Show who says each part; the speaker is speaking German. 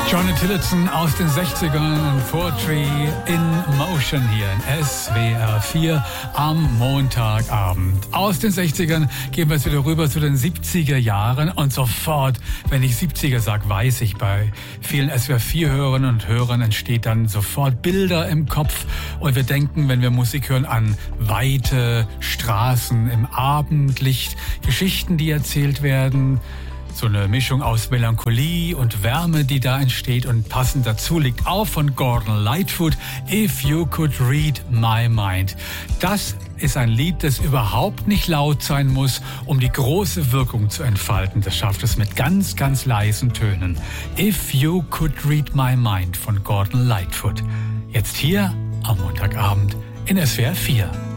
Speaker 1: Johnny Tillotson aus den 60ern, Poetry in Motion hier in SWR 4 am Montagabend. Aus den 60ern gehen wir jetzt wieder rüber zu den 70er Jahren und sofort, wenn ich 70er sage, weiß ich, bei vielen SWR 4 Hörerinnen und Hörern entsteht dann sofort Bilder im Kopf und wir denken, wenn wir Musik hören, an weite Straßen im Abendlicht, Geschichten, die erzählt werden. So eine Mischung aus Melancholie und Wärme, die da entsteht, und passend dazu liegt auch von Gordon Lightfoot If You Could Read My Mind. Das ist ein Lied, das überhaupt nicht laut sein muss, um die große Wirkung zu entfalten. Das schafft es mit ganz, ganz leisen Tönen. If You Could Read My Mind von Gordon Lightfoot. Jetzt hier am Montagabend in SWR 4.